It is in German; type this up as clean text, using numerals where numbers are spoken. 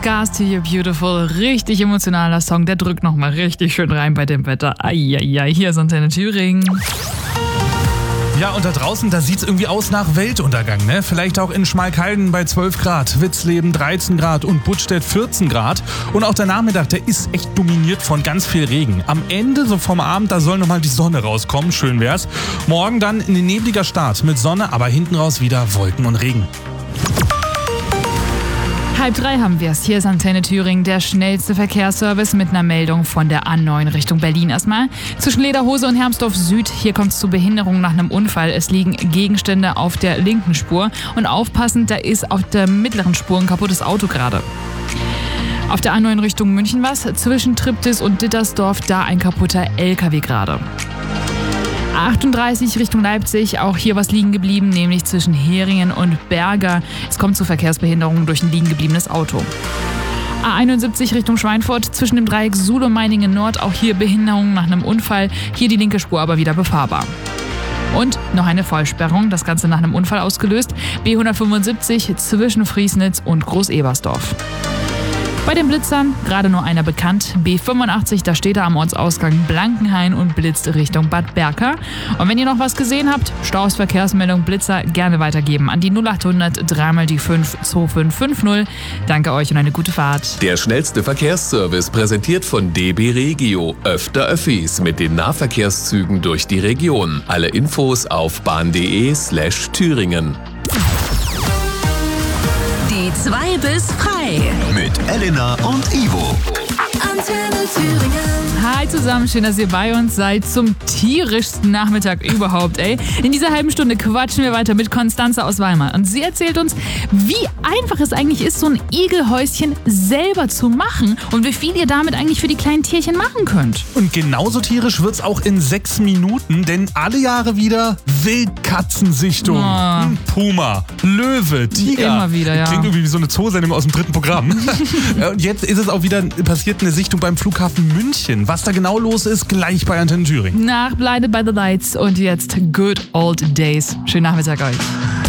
Scars to You Beautiful. Richtig emotionaler Song, der drückt nochmal richtig schön rein bei dem Wetter. Eieiei, hier ist Antenne Thüringen. Ja, und da draußen, da sieht's irgendwie aus nach Weltuntergang, ne? Vielleicht auch in Schmalkalden bei 12 Grad, Witzleben 13 Grad und Buttstedt 14 Grad. Und auch der Nachmittag, der ist echt dominiert von ganz viel Regen. Am Ende, so vom Abend, da soll nochmal die Sonne rauskommen, schön wär's. Morgen dann ein nebliger Start mit Sonne, aber hinten raus wieder Wolken und Regen. 2:30 haben wir es. Hier ist Antenne Thüringen, der schnellste Verkehrsservice mit einer Meldung von der A9 Richtung Berlin erstmal. Zwischen Lederhose und Hermsdorf Süd, hier kommt es zu Behinderungen nach einem Unfall. Es liegen Gegenstände auf der linken Spur und aufpassend, da ist auf der mittleren Spur ein kaputtes Auto gerade. Auf der A9 Richtung München was, zwischen Triptis und Dittersdorf, da ein kaputter LKW gerade. 38 Richtung Leipzig, auch hier was liegen geblieben, nämlich zwischen Heringen und Berger. Es kommt zu Verkehrsbehinderungen durch ein liegen gebliebenes Auto. A71 Richtung Schweinfurt, zwischen dem Dreieck Suhl und Meiningen Nord, auch hier Behinderungen nach einem Unfall, hier die linke Spur aber wieder befahrbar. Und noch eine Vollsperrung, das Ganze nach einem Unfall ausgelöst, B175 zwischen Friesnitz und Groß-Ebersdorf. Bei den Blitzern gerade nur einer bekannt, B85, da steht er am Ortsausgang Blankenhain und blitzt Richtung Bad Berka. Und wenn ihr noch was gesehen habt, Staus, Verkehrsmeldung, Blitzer gerne weitergeben an die 0800 3 die 5 2550. Danke euch und eine gute Fahrt. Der schnellste Verkehrsservice präsentiert von DB Regio. Öfter Öffis mit den Nahverkehrszügen durch die Region. Alle Infos auf bahn.de/Thüringen. Die 2 bis frei. Mit Elena und Ivo. Antenne Thüringen. Hi zusammen, schön, dass ihr bei uns seid zum tierischsten Nachmittag überhaupt, ey. In dieser halben Stunde quatschen wir weiter mit Konstanze aus Weimar. Und sie erzählt uns, wie einfach es eigentlich ist, so ein Igelhäuschen selber zu machen und wie viel ihr damit eigentlich für die kleinen Tierchen machen könnt. Und genauso tierisch wird's auch in 6 Minuten, denn alle Jahre wieder Wildkatzensichtung. Puma, Löwe, Tiger. Immer wieder, ja. Klingt irgendwie wie so eine Zoosendung aus dem 3. Programm. Und jetzt ist es auch wieder passiert, eine Sichtung beim Flughafen München. Was da genau los ist, gleich bei Antenne Thüringen. Nach Blinded by the Lights und jetzt Good Old Days. Schönen Nachmittag euch.